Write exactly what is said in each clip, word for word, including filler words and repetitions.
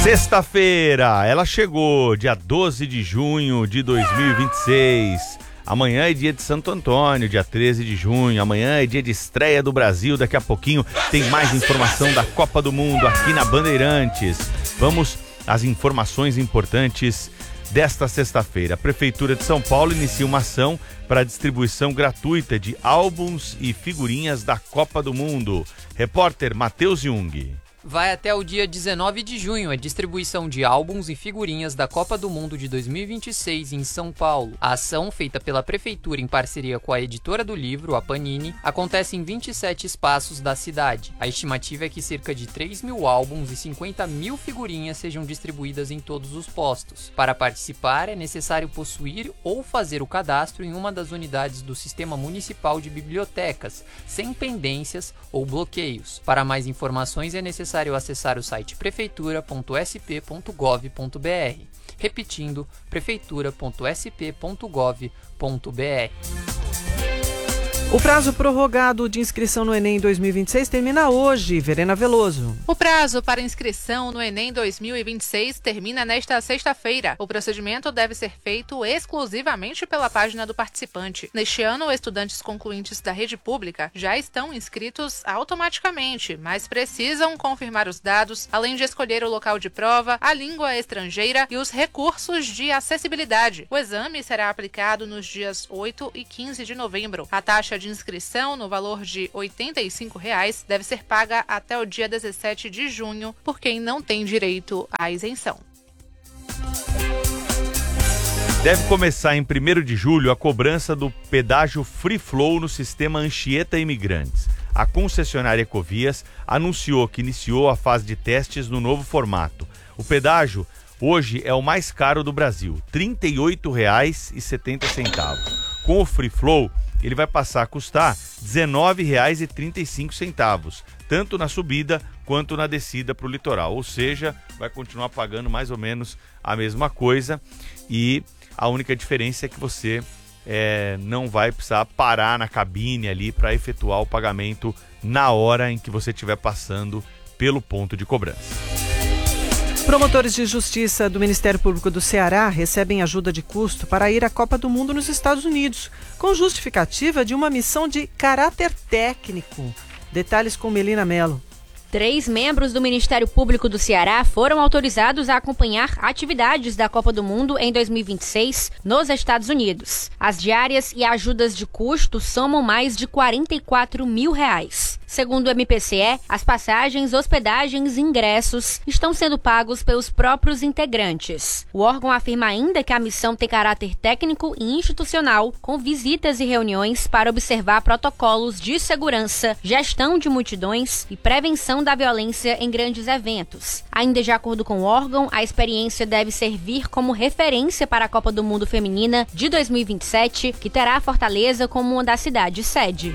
Sexta-feira, ela chegou, dia doze de junho de dois mil e vinte e seis. Amanhã é dia de Santo Antônio, dia treze de junho. Amanhã é dia de estreia do Brasil. Daqui a pouquinho tem mais informação da Copa do Mundo aqui na Bandeirantes. Vamos às informações importantes desta sexta-feira. A Prefeitura de São Paulo inicia uma ação para a distribuição gratuita de álbuns e figurinhas da Copa do Mundo. Repórter Matheus Jung. Vai até o dia dezenove de junho a distribuição de álbuns e figurinhas da Copa do Mundo de dois mil e vinte e seis em São Paulo. A ação, feita pela Prefeitura em parceria com a editora do livro, a Panini, acontece em vinte e sete espaços da cidade. A estimativa é que cerca de três mil álbuns e cinquenta mil figurinhas sejam distribuídas em todos os postos. Para participar, é necessário possuir ou fazer o cadastro em uma das unidades do Sistema Municipal de Bibliotecas, sem pendências ou bloqueios. Para mais informações, é necessário necessário acessar o site prefeitura ponto s p ponto gov ponto b r. Repetindo, prefeitura ponto s p ponto gov ponto b r. O prazo prorrogado de inscrição no Enem dois mil e vinte e seis termina hoje. Verena Veloso. O prazo para inscrição no Enem dois mil e vinte e seis termina nesta sexta-feira. O procedimento deve ser feito exclusivamente pela página do participante. Neste ano, estudantes concluintes da rede pública já estão inscritos automaticamente, mas precisam confirmar os dados, além de escolher o local de prova, a língua estrangeira e os recursos de acessibilidade. O exame será aplicado nos dias oito e quinze de novembro. A taxa de inscrição, no valor de oitenta e cinco reais, deve ser paga até o dia dezessete de junho por quem não tem direito à isenção. Deve começar em primeiro de julho a cobrança do pedágio Free Flow no sistema Anchieta Imigrantes. A concessionária Ecovias anunciou que iniciou a fase de testes no novo formato. O pedágio hoje é o mais caro do Brasil, trinta e oito reais e setenta centavos. Com o Free Flow, ele vai passar a custar dezenove reais e trinta e cinco centavos, tanto na subida quanto na descida para o litoral. Ou seja, vai continuar pagando mais ou menos a mesma coisa e a única diferença é que você é, não vai precisar parar na cabine ali para efetuar o pagamento na hora em que você estiver passando pelo ponto de cobrança. Promotores de justiça do Ministério Público do Ceará recebem ajuda de custo para ir à Copa do Mundo nos Estados Unidos, com justificativa de uma missão de caráter técnico. Detalhes com Melina Mello. Três membros do Ministério Público do Ceará foram autorizados a acompanhar atividades da Copa do Mundo em dois mil e vinte e seis nos Estados Unidos. As diárias e ajudas de custo somam mais de quarenta e quatro mil reais. Segundo o M P C E, as passagens, hospedagens e ingressos estão sendo pagos pelos próprios integrantes. O órgão afirma ainda que a missão tem caráter técnico e institucional, com visitas e reuniões para observar protocolos de segurança, gestão de multidões e prevenção da violência em grandes eventos. Ainda de acordo com o órgão, a experiência deve servir como referência para a Copa do Mundo Feminina de dois mil e vinte e sete, que terá Fortaleza como uma das cidades sede.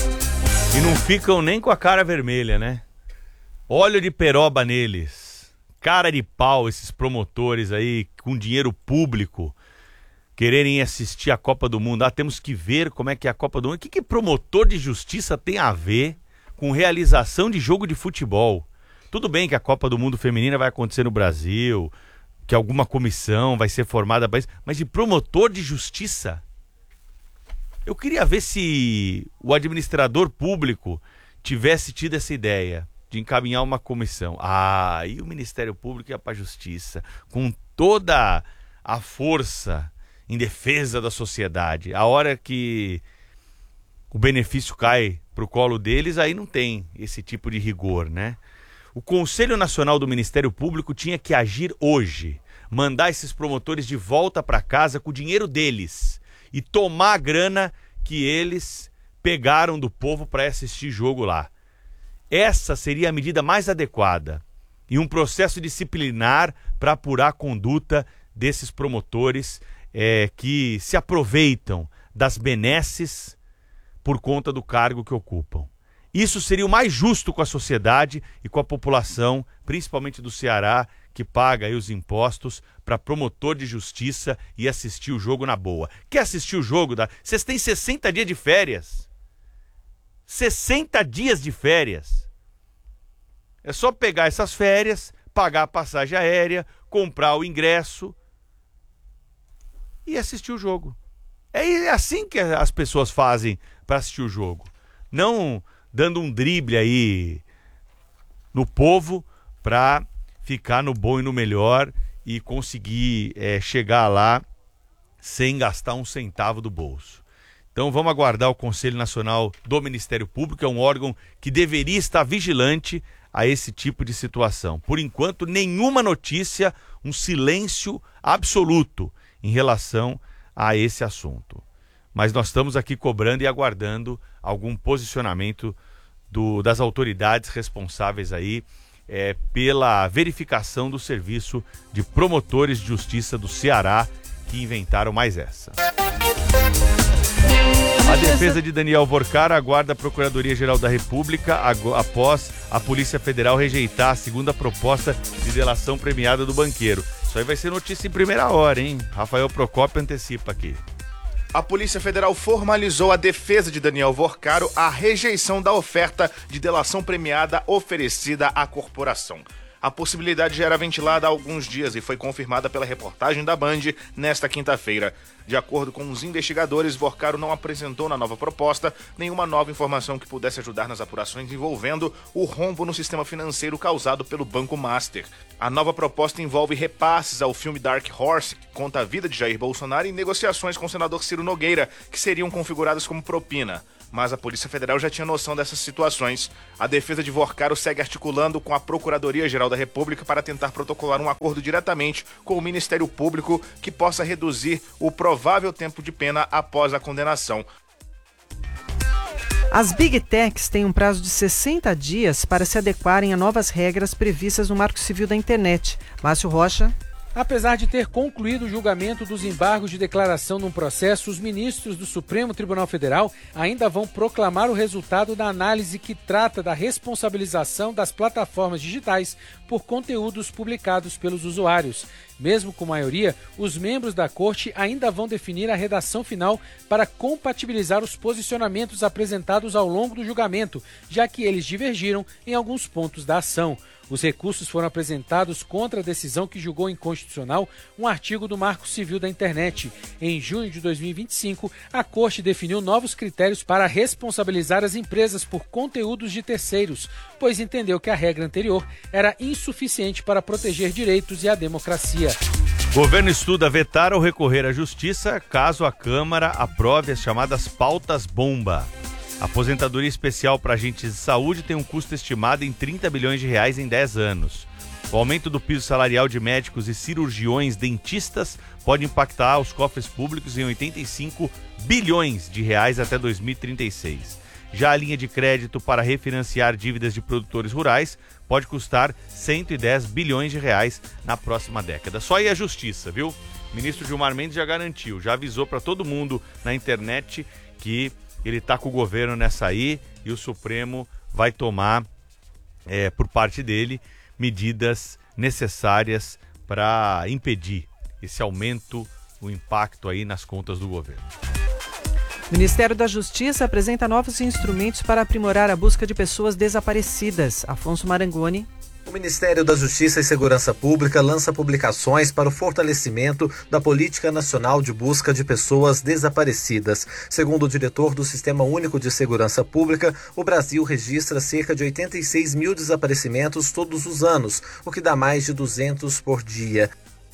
E não ficam nem com a cara vermelha, né? Óleo de peroba neles. Cara de pau esses promotores aí com dinheiro público quererem assistir a Copa do Mundo. Ah, temos que ver como é que é a Copa do Mundo. O que, que promotor de justiça tem a ver com realização de jogo de futebol? Tudo bem que a Copa do Mundo Feminina vai acontecer no Brasil, que alguma comissão vai ser formada para isso, mas de promotor de justiça? Eu queria ver se o administrador público tivesse tido essa ideia de encaminhar uma comissão. Ah, e o Ministério Público ia para a Justiça, com toda a força em defesa da sociedade. A hora que o benefício cai para o colo deles, aí não tem esse tipo de rigor, né? O Conselho Nacional do Ministério Público tinha que agir hoje, mandar esses promotores de volta para casa com o dinheiro deles e tomar a grana que eles pegaram do povo para assistir jogo lá. Essa seria a medida mais adequada e um processo disciplinar para apurar a conduta desses promotores é, que se aproveitam das benesses por conta do cargo que ocupam. Isso seria o mais justo com a sociedade e com a população, principalmente do Ceará, que paga aí os impostos para promotor de justiça e assistir o jogo na boa. Quer assistir o jogo? Da... Vocês têm sessenta dias de férias. sessenta dias de férias. É só pegar essas férias, pagar a passagem aérea, comprar o ingresso e assistir o jogo. É assim que as pessoas fazem para assistir o jogo. Não dando um drible aí no povo para ficar no bom e no melhor e conseguir é, chegar lá sem gastar um centavo do bolso. Então vamos aguardar o Conselho Nacional do Ministério Público, é um órgão que deveria estar vigilante a esse tipo de situação. Por enquanto, nenhuma notícia, um silêncio absoluto em relação a esse assunto. Mas nós estamos aqui cobrando e aguardando algum posicionamento do, das autoridades responsáveis aí é, pela verificação do serviço de promotores de justiça do Ceará que inventaram mais essa. A defesa de Daniel Vorcar aguarda a Procuradoria-Geral da República após a Polícia Federal rejeitar a segunda proposta de delação premiada do banqueiro. Isso aí vai ser notícia em primeira hora, hein? Rafael Procópio antecipa aqui. A Polícia Federal formalizou a defesa de Daniel Vorcaro a rejeição da oferta de delação premiada oferecida à corporação. A possibilidade já era ventilada há alguns dias e foi confirmada pela reportagem da Band nesta quinta-feira. De acordo com os investigadores, Vorcaro não apresentou na nova proposta nenhuma nova informação que pudesse ajudar nas apurações envolvendo o rombo no sistema financeiro causado pelo Banco Master. A nova proposta envolve repasses ao filme Dark Horse, que conta a vida de Jair Bolsonaro, e negociações com o senador Ciro Nogueira, que seriam configuradas como propina. Mas a Polícia Federal já tinha noção dessas situações. A defesa de Vorcaro segue articulando com a Procuradoria-Geral da República para tentar protocolar um acordo diretamente com o Ministério Público que possa reduzir o provável tempo de pena após a condenação. As Big Techs têm um prazo de sessenta dias para se adequarem a novas regras previstas no Marco Civil da Internet. Márcio Rocha. Apesar de ter concluído o julgamento dos embargos de declaração num processo, os ministros do Supremo Tribunal Federal ainda vão proclamar o resultado da análise que trata da responsabilização das plataformas digitais por conteúdos publicados pelos usuários. Mesmo com maioria, os membros da Corte ainda vão definir a redação final para compatibilizar os posicionamentos apresentados ao longo do julgamento, já que eles divergiram em alguns pontos da ação. Os recursos foram apresentados contra a decisão que julgou inconstitucional um artigo do Marco Civil da Internet. Em junho de dois mil e vinte e cinco, a Corte definiu novos critérios para responsabilizar as empresas por conteúdos de terceiros, pois entendeu que a regra anterior era insuficiente para proteger direitos e a democracia. Governo estuda vetar ou recorrer à Justiça caso a Câmara aprove as chamadas pautas bomba. A aposentadoria especial para agentes de saúde tem um custo estimado em trinta bilhões de reais em dez anos. O aumento do piso salarial de médicos e cirurgiões dentistas pode impactar os cofres públicos em oitenta e cinco bilhões de reais até dois mil e trinta e seis. Já a linha de crédito para refinanciar dívidas de produtores rurais pode custar cento e dez bilhões de reais na próxima década. Só aí a Justiça, viu? O ministro Gilmar Mendes já garantiu, já avisou para todo mundo na internet que ele está com o governo nessa aí e o Supremo vai tomar, é, por parte dele, medidas necessárias para impedir esse aumento, o impacto aí nas contas do governo. O Ministério da Justiça apresenta novos instrumentos para aprimorar a busca de pessoas desaparecidas. Afonso Marangoni. O Ministério da Justiça e Segurança Pública lança publicações para o fortalecimento da Política Nacional de Busca de Pessoas Desaparecidas. Segundo o diretor do Sistema Único de Segurança Pública, o Brasil registra cerca de oitenta e seis mil desaparecimentos todos os anos, o que dá mais de duzentos por dia.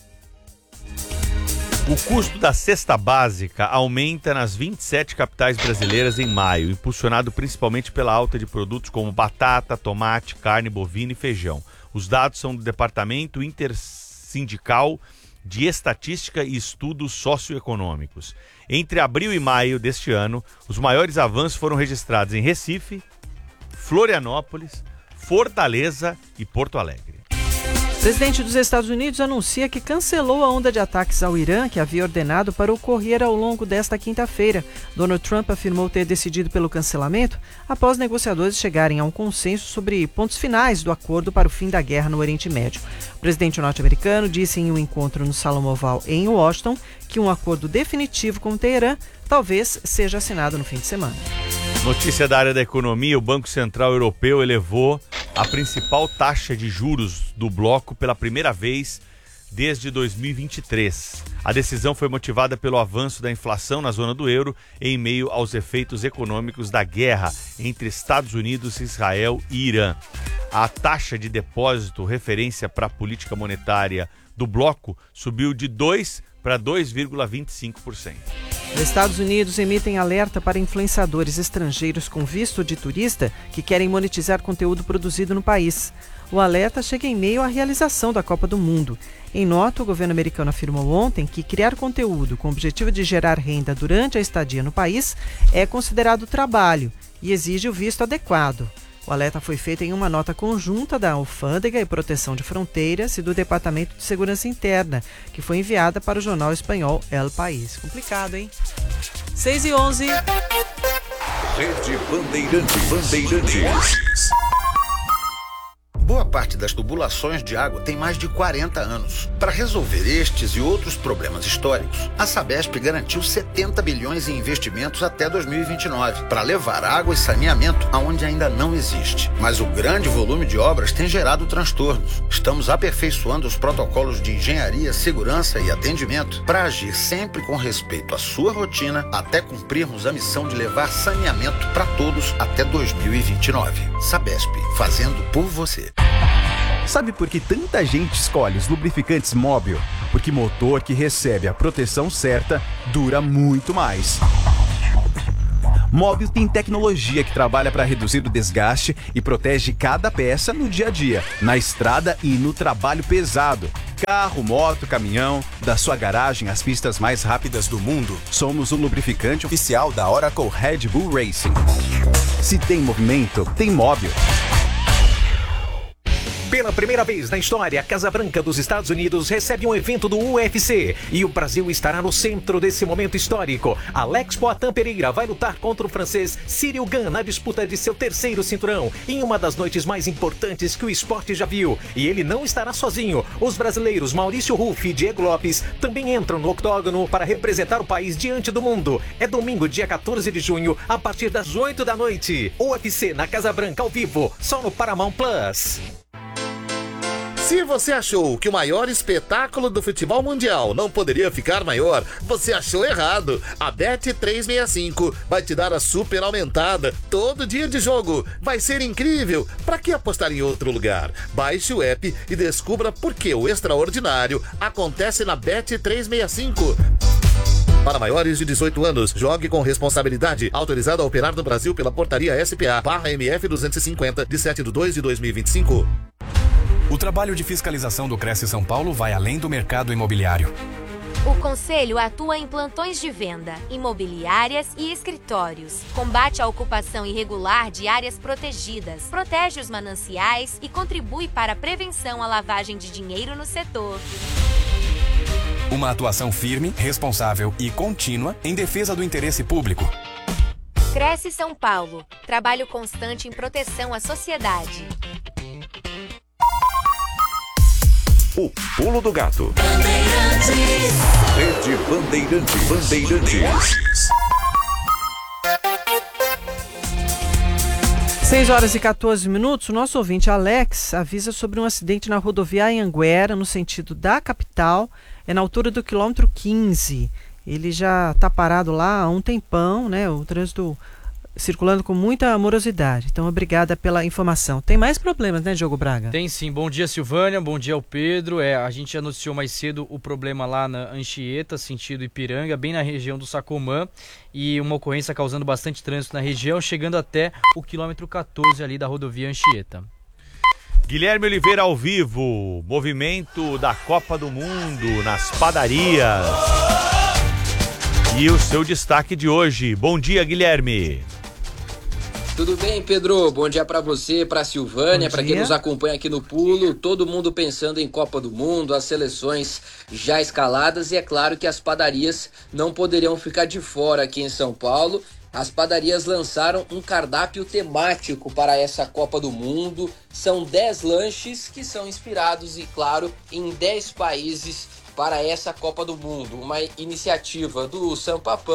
O custo da cesta básica aumenta nas vinte e sete capitais brasileiras em maio, impulsionado principalmente pela alta de produtos como batata, tomate, carne bovina e feijão. Os dados são do Departamento Intersindical de Estatística e Estudos Socioeconômicos. Entre abril e maio deste ano, os maiores avanços foram registrados em Recife, Florianópolis, Fortaleza e Porto Alegre. O presidente dos Estados Unidos anuncia que cancelou a onda de ataques ao Irã que havia ordenado para ocorrer ao longo desta quinta-feira. Donald Trump afirmou ter decidido pelo cancelamento após negociadores chegarem a um consenso sobre pontos finais do acordo para o fim da guerra no Oriente Médio. O presidente norte-americano disse em um encontro no Salão Oval em Washington que um acordo definitivo com o Teherã talvez seja assinado no fim de semana. Notícia da área da economia: o Banco Central Europeu elevou a principal taxa de juros do bloco pela primeira vez desde dois mil e vinte e três. A decisão foi motivada pelo avanço da inflação na zona do euro em meio aos efeitos econômicos da guerra entre Estados Unidos, Israel e Irã. A taxa de depósito, referência para a política monetária do bloco, subiu de dois para dois vírgula vinte e cinco por cento. Os Estados Unidos emitem alerta para influenciadores estrangeiros com visto de turista que querem monetizar conteúdo produzido no país. O alerta chega em meio à realização da Copa do Mundo. Em nota, o governo americano afirmou ontem que criar conteúdo com o objetivo de gerar renda durante a estadia no país é considerado trabalho e exige o visto adequado. O alerta foi feito em uma nota conjunta da Alfândega e Proteção de Fronteiras e do Departamento de Segurança Interna, que foi enviada para o jornal espanhol El País. Complicado, hein? seis e onze. Rede Bandeirantes. Bandeirantes. Boa parte das tubulações de água tem mais de quarenta anos. Para resolver estes e outros problemas históricos, a Sabesp garantiu setenta bilhões em investimentos até dois mil e vinte e nove, para levar água e saneamento aonde ainda não existe. Mas o grande volume de obras tem gerado transtornos. Estamos aperfeiçoando os protocolos de engenharia, segurança e atendimento para agir sempre com respeito à sua rotina até cumprirmos a missão de levar saneamento para todos até dois mil e vinte e nove. Sabesp, fazendo por você. Sabe por que tanta gente escolhe os lubrificantes Móbil? Porque motor que recebe a proteção certa dura muito mais. Móbil tem tecnologia que trabalha para reduzir o desgaste e protege cada peça no dia a dia, na estrada e no trabalho pesado. Carro, moto, caminhão, da sua garagem às pistas mais rápidas do mundo, somos o lubrificante oficial da Oracle Red Bull Racing. Se tem movimento, tem Móbil. Pela primeira vez na história, a Casa Branca dos Estados Unidos recebe um evento do U F C e o Brasil estará no centro desse momento histórico. Alex Poatan Pereira vai lutar contra o francês Cyril Gane na disputa de seu terceiro cinturão, em uma das noites mais importantes que o esporte já viu. E ele não estará sozinho. Os brasileiros Maurício Ruff e Diego Lopes também entram no octógono para representar o país diante do mundo. É domingo, dia quatorze de junho, a partir das oito da noite. U F C na Casa Branca ao vivo, só no Paramount Plus. Se você achou que o maior espetáculo do futebol mundial não poderia ficar maior, você achou errado. A Bet trezentos e sessenta e cinco vai te dar a super aumentada todo dia de jogo. Vai ser incrível. Para que apostar em outro lugar? Baixe o app e descubra por que o extraordinário acontece na Bet trezentos e sessenta e cinco. Para maiores de dezoito anos, jogue com responsabilidade. Autorizado a operar no Brasil pela portaria S P A barra M F duzentos e cinquenta, de sete de dois de dois mil e vinte e cinco. O trabalho de fiscalização do Cresce São Paulo vai além do mercado imobiliário. O Conselho atua em plantões de venda, imobiliárias e escritórios. Combate a ocupação irregular de áreas protegidas, protege os mananciais e contribui para a prevenção à lavagem de dinheiro no setor. Uma atuação firme, responsável e contínua em defesa do interesse público. Cresce São Paulo. Trabalho constante em proteção à sociedade. O Pulo do Gato. Rede Bandeirantes. Bandeirantes. seis horas e quatorze minutos. O nosso ouvinte Alex avisa sobre um acidente na rodovia Anhanguera, no sentido da capital. É na altura do quilômetro quinze. Ele já está parado lá há um tempão, né? O trânsito circulando com muita amorosidade. Então, obrigada pela informação. Tem mais problemas, né, Diogo Braga? Tem sim. Bom dia, Silvânia. Bom dia ao Pedro. É, a gente anunciou mais cedo o problema lá na Anchieta, sentido Ipiranga, bem na região do Sacomã, e uma ocorrência causando bastante trânsito na região, chegando até o quilômetro quatorze ali da rodovia Anchieta. Guilherme Oliveira ao vivo, movimento da Copa do Mundo nas padarias. E o seu destaque de hoje. Bom dia, Guilherme. Tudo bem, Pedro? Bom dia para você, para Silvânia, para quem nos acompanha aqui no Pulo. Todo mundo pensando em Copa do Mundo, as seleções já escaladas, e é claro que as padarias não poderiam ficar de fora aqui em São Paulo. As padarias lançaram um cardápio temático para essa Copa do Mundo. São dez lanches que são inspirados, e claro, em dez países para essa Copa do Mundo. Uma iniciativa do Sampapão,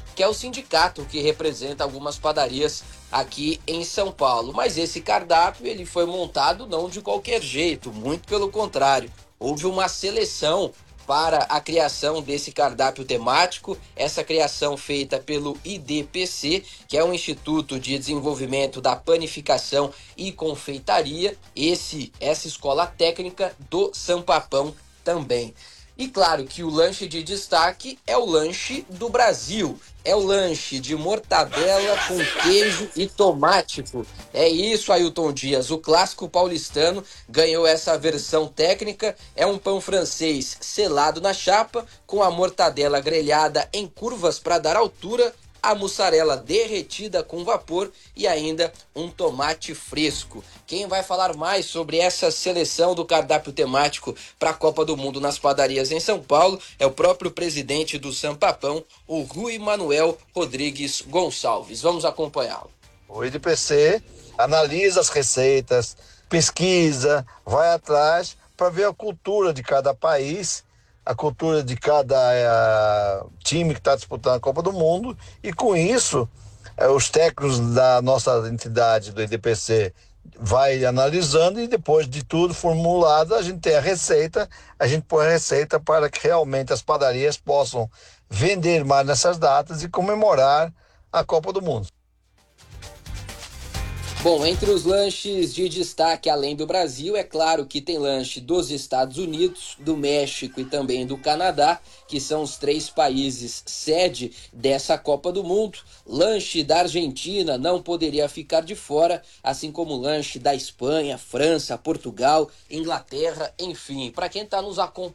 que é o sindicato que representa algumas padarias aqui em São Paulo. Mas esse cardápio ele foi montado não de qualquer jeito, muito pelo contrário. Houve uma seleção para a criação desse cardápio temático, essa criação feita pelo I D P C, que é o Instituto de Desenvolvimento da Panificação e Confeitaria, esse, essa escola técnica do Sampapão também. E claro que o lanche de destaque é o lanche do Brasil. É o lanche de mortadela com queijo e tomate. É isso, Ailton Dias. O clássico paulistano ganhou essa versão técnica. É um pão francês selado na chapa, com a mortadela grelhada em curvas para dar altura, a mussarela derretida com vapor e ainda um tomate fresco. Quem vai falar mais sobre essa seleção do cardápio temático para a Copa do Mundo nas padarias em São Paulo é o próprio presidente do Sampapão, o Rui Manuel Rodrigues Gonçalves. Vamos acompanhá-lo. O I D P C analisa as receitas, pesquisa, vai atrás para ver a cultura de cada país, a cultura de cada uh, time que está disputando a Copa do Mundo, e com isso uh, os técnicos da nossa entidade do I D P C vai analisando e depois de tudo formulado a gente tem a receita, a gente põe a receita para que realmente as padarias possam vender mais nessas datas e comemorar a Copa do Mundo. Bom, entre os lanches de destaque além do Brasil, é claro que tem lanche dos Estados Unidos, do México e também do Canadá, que são os três países sede dessa Copa do Mundo. Lanche da Argentina não poderia ficar de fora, assim como lanche da Espanha, França, Portugal, Inglaterra, enfim. Para quem está nos acompanhando,